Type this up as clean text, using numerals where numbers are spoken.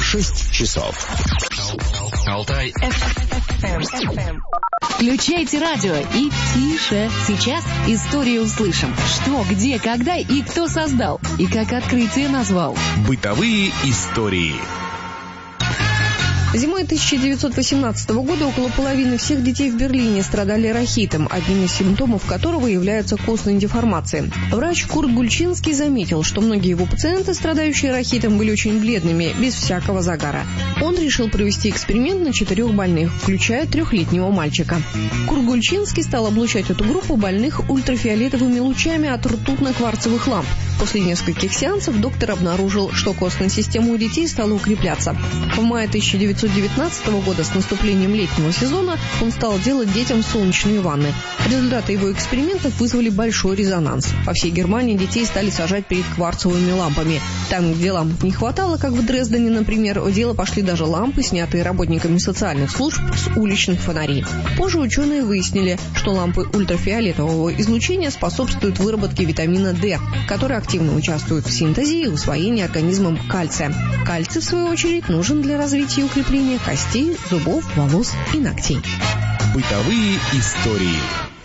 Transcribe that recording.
6 часов. Алтай FM. Включайте радио и тише. Сейчас историю услышим. Что, где, когда и кто создал. И как открытие назвал. Бытовые истории. Зимой 1918 года около половины всех детей в Берлине страдали рахитом, одним из симптомов которого являются костные деформации. Врач Курт Гульчинский заметил, что многие его пациенты, страдающие рахитом, были очень бледными, без всякого загара. Он решил провести эксперимент на 4 больных, включая 3-летнего мальчика. Курт Гульчинский стал облучать эту группу больных ультрафиолетовыми лучами от ртутно-кварцевых ламп. После нескольких сеансов доктор обнаружил, что костная система у детей стала укрепляться. В мае 1919 года, с наступлением летнего сезона, он стал делать детям солнечные ванны. Результаты его экспериментов вызвали большой резонанс. По всей Германии детей стали сажать перед кварцевыми лампами. Там, где ламп не хватало, как в Дрездене, например, в дело пошли даже лампы, снятые работниками социальных служб с уличных фонарей. Позже ученые выяснили, что лампы ультрафиолетового излучения способствуют выработке витамина D, который активно участвует в синтезе и усвоении организмом кальция. Кальций, в свою очередь, нужен для развития и укрепления костей, зубов, волос и ногтей. Бытовые истории.